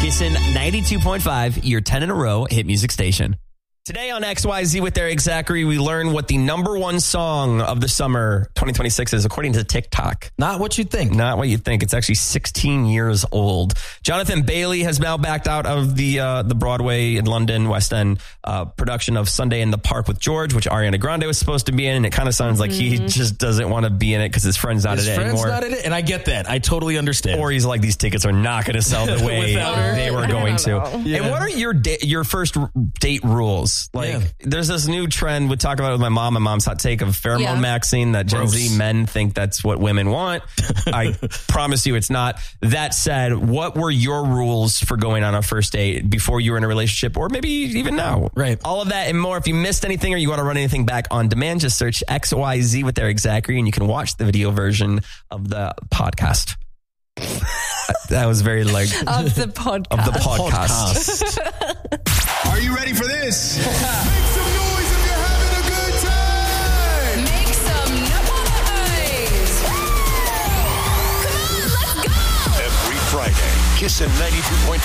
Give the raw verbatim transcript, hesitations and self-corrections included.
Kissin' ninety-two point five, your ten in a row hit music station. Today on X Y Z with Eric Zachary, we learn what the number one song of the summer twenty twenty-six is, according to TikTok. Not what you think. Not what you think. It's actually sixteen years old. Jonathan Bailey has now backed out of the uh, the Broadway in London, West End uh, production of Sunday in the Park with George, which Ariana Grande was supposed to be in. And it kind of sounds like he just doesn't want to be in it because his friend's not His in it friend's anymore. not in it, and I get that. I totally understand. Or he's like, these tickets are not going to sell the way Without her. they were I going don't to. know. Yeah. And what are your da- your first r- date rules? Like, Yeah. there's this new trend we talk about it with my mom. My mom's hot take of pheromone Yeah. maxing that Gen Gross. Z men think that's what women want. I promise you it's not. That said, what were your rules for going on a first date before you were in a relationship, or maybe even now? Right. All of that and more. If you missed anything or you want to run anything back on demand, just search X Y Z with Eric Zachary and you can watch the video version of the podcast. That was very like Of the podcast. of the podcast. Are you ready for this? Make some noise if you're having a good time. Make some noise. Come on, let's go. Every Friday, Kissin' ninety-two point